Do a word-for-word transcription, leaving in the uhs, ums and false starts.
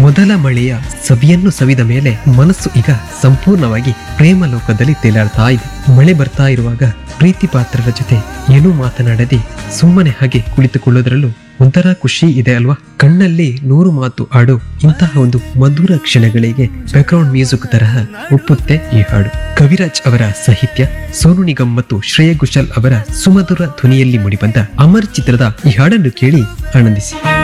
ಮೊದಲ ಮಳೆಯ ಸವಿಯನ್ನು ಸವಿದ ಮೇಲೆ ಮನಸ್ಸು ಈಗ ಸಂಪೂರ್ಣವಾಗಿ ಪ್ರೇಮ ಲೋಕದಲ್ಲಿ ತೇಲಾಡ್ತಾ ಇದೆ. ಮಳೆ ಬರ್ತಾ ಇರುವಾಗ ಪ್ರೀತಿ ಪಾತ್ರರ ಜೊತೆ ಏನೂ ಮಾತನಾಡದೆ ಸುಮ್ಮನೆ ಹಾಗೆ ಕುಳಿತುಕೊಳ್ಳೋದ್ರಲ್ಲೂ ಒಂಥರ ಖುಷಿ ಇದೆ ಅಲ್ವಾ. ಕಣ್ಣಲ್ಲಿ ನೂರು ಮಾತು ಆಡೋ ಇಂತಹ ಒಂದು ಮಧುರ ಕ್ಷಣಗಳಿಗೆ ಬ್ಯಾಕ್ಗ್ರೌಂಡ್ ಮ್ಯೂಸಿಕ್ ತರಹ ಒಪ್ಪುತ್ತೆ ಈ ಹಾಡು. ಕವಿರಾಜ್ ಅವರ ಸಾಹಿತ್ಯ, ಸೋನು ನಿಗಮ್ ಮತ್ತು ಶ್ರೇಯಾ ಘೋಷಾಲ್ ಅವರ ಸುಮಧುರ ಧ್ವನಿಯಲ್ಲಿ ಮೂಡಿಬಂದ ಅಮರ್ ಚಿತ್ರದ ಈ ಹಾಡನ್ನು ಕೇಳಿ ಆನಂದಿಸಿ.